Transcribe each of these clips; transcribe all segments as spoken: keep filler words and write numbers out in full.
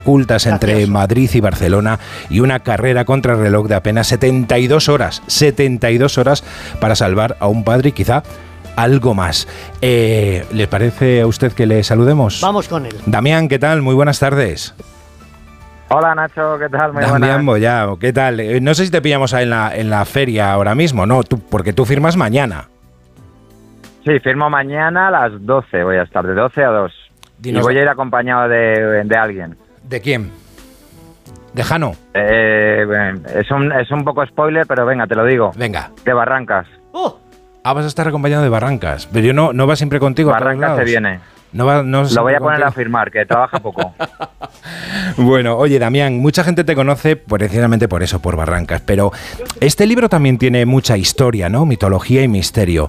ocultas entre Madrid y Barcelona y una carrera contra el reloj de apenas setenta y dos horas, setenta y dos horas para salvar a un padre y quizá algo más. Eh, ¿Les parece a usted que le saludemos? Vamos con él. Damián, ¿qué tal? Muy buenas tardes. Hola Nacho, ¿qué tal? Muy Damián Boyao, ¿qué tal? Eh, no sé si te pillamos en la, en la feria ahora mismo, ¿no? Tú, porque tú firmas mañana. Sí, firmo mañana a las doce, voy a estar de doce a dos. Dinos, y voy a ir acompañado de, de alguien. ¿De quién? ¿De Jano? Eh, es, un, es un poco spoiler, pero venga, te lo digo. Venga. De Barrancas. ¡Oh! Ah, vas a estar acompañado de Barrancas. Pero yo no, no va siempre contigo. Barrancas se viene. No va, no lo voy a poner contigo a firmar, que trabaja poco. Bueno, oye, Damián, mucha gente te conoce precisamente por eso, por Barrancas, pero este libro también tiene mucha historia, ¿no? Mitología y misterio.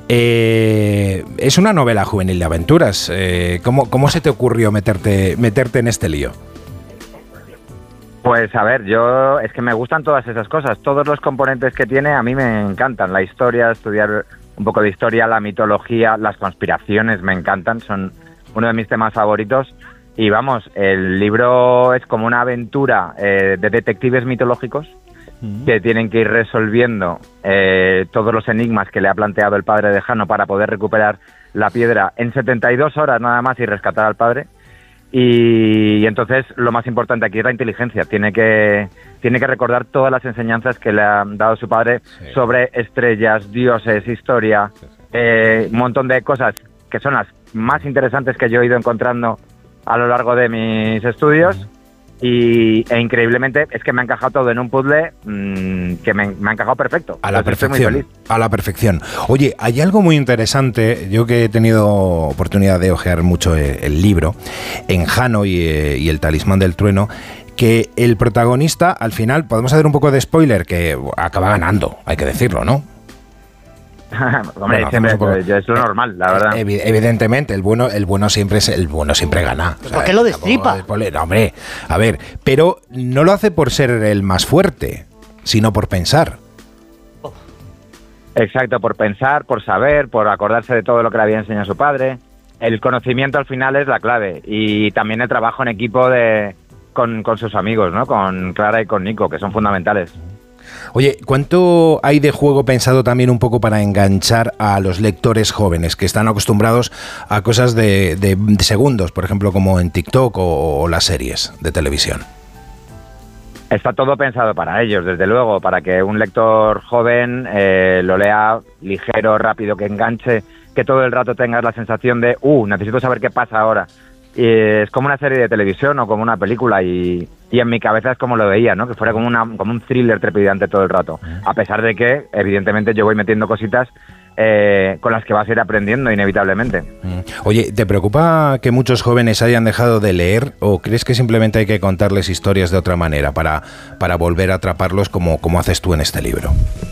Eh, es una novela juvenil de aventuras. Eh, ¿cómo, ¿Cómo se te ocurrió meterte, meterte en este lío? Pues a ver, yo es que me gustan todas esas cosas. Todos los componentes que tiene a mí me encantan. La historia, estudiar un poco de historia, la mitología, las conspiraciones me encantan. Son uno de mis temas favoritos. Y vamos, el libro es como una aventura eh, de detectives mitológicos que tienen que ir resolviendo eh, todos los enigmas que le ha planteado el padre de Jano para poder recuperar la piedra en setenta y dos horas nada más y rescatar al padre. Y, y entonces lo más importante aquí es la inteligencia. Tiene que, tiene que recordar todas las enseñanzas que le ha dado su padre sí. sobre estrellas, dioses, historia, sí, sí. Eh, un montón de cosas que son las más interesantes que yo he ido encontrando a lo largo de mis estudios. Uh-huh. Y, e increíblemente es que me ha encajado todo en un puzzle mmm, que me, me ha encajado perfecto. A la Entonces perfección, estoy muy feliz. A la perfección. Oye, hay algo muy interesante, yo que he tenido oportunidad de ojear mucho el, el libro, en Jano y, y el talismán del trueno, que el protagonista, al final, podemos hacer un poco de spoiler, que acaba ganando, hay que decirlo, ¿no? Hombre, bueno, siempre, poco, es lo normal, la verdad. Evidentemente, el bueno, el bueno siempre es el bueno siempre gana. ¿Por qué lo destripa? No, hombre, a ver, pero no lo hace por ser el más fuerte, sino por pensar. Exacto, por pensar, por saber, por acordarse de todo lo que le había enseñado su padre. El conocimiento al final es la clave y también el trabajo en equipo de con, con sus amigos, ¿no? Con Clara y con Nico, que son fundamentales. Oye, ¿cuánto hay de juego pensado también un poco para enganchar a los lectores jóvenes que están acostumbrados a cosas de, de, de segundos, por ejemplo, como en TikTok o, o las series de televisión? Está todo pensado para ellos, desde luego, para que un lector joven eh, lo lea ligero, rápido, que enganche, que todo el rato tengas la sensación de, uh, necesito saber qué pasa ahora. Y es como una serie de televisión o como una película y, y en mi cabeza es como lo veía, ¿no? Que fuera como, una, como un thriller trepidante todo el rato. A pesar de que, evidentemente, yo voy metiendo cositas eh, con las que vas a ir aprendiendo inevitablemente. Oye, ¿te preocupa que muchos jóvenes hayan dejado de leer o crees que simplemente hay que contarles historias de otra manera para, para volver a atraparlos como, como haces tú en este libro?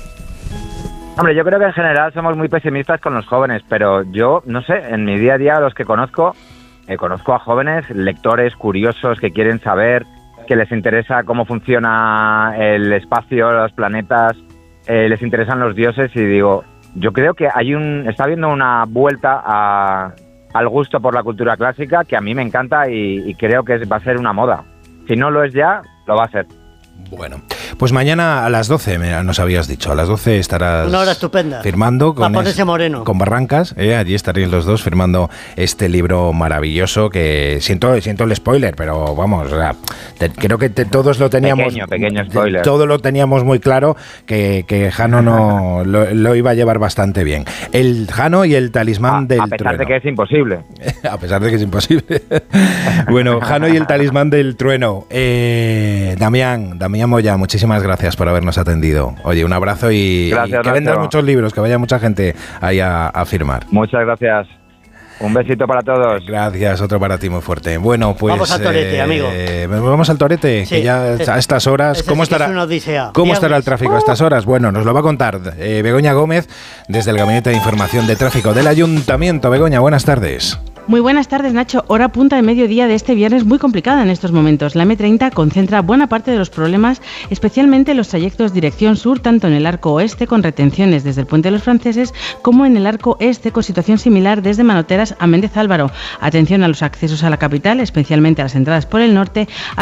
Hombre, yo creo que en general somos muy pesimistas con los jóvenes, pero yo, no sé, en mi día a día, los que conozco... Eh, conozco a jóvenes lectores curiosos que quieren saber, que les interesa cómo funciona el espacio, los planetas, eh, les interesan los dioses y digo, yo creo que hay un está habiendo una vuelta a, al gusto por la cultura clásica que a mí me encanta y, y creo que va a ser una moda. Si no lo es ya, lo va a ser. Bueno, pues mañana a las doce, nos habías dicho, a las doce estarás una hora estupenda firmando con, es, moreno. con Barrancas, eh, allí estaréis los dos firmando este libro maravilloso que siento siento el spoiler, pero vamos, o sea, te, creo que te, todos lo teníamos, pequeño, pequeño spoiler. Todo lo teníamos muy claro que, que Jano no lo, lo iba a llevar bastante bien. El Jano y el talismán a, del a pesar trueno. de que es imposible. A pesar de que es imposible. Bueno, Jano y el talismán del trueno. Eh, Damián, Damián Moya, muchísimas gracias por habernos atendido. Oye, un abrazo y, gracias, y que vendan muchos libros, que vaya mucha gente ahí a, a firmar. Muchas gracias. Un besito para todos. Gracias, otro para ti muy fuerte. Bueno, pues... Vamos al torete, eh, amigo. Vamos al torete, sí, que ya es, a estas horas... ¿Cómo estará, ¿cómo estará el tráfico a estas horas? Bueno, nos lo va a contar eh, Begoña Gómez desde el Gabinete de Información de Tráfico del Ayuntamiento. Begoña, buenas tardes. Muy buenas tardes, Nacho. Hora punta de mediodía de este viernes muy complicada en estos momentos. La eme treinta concentra buena parte de los problemas, especialmente en los trayectos dirección sur, tanto en el arco oeste con retenciones desde el Puente de los Franceses como en el arco este con situación similar desde Manoteras a Méndez Álvaro. Atención a los accesos a la capital, especialmente a las entradas por el norte.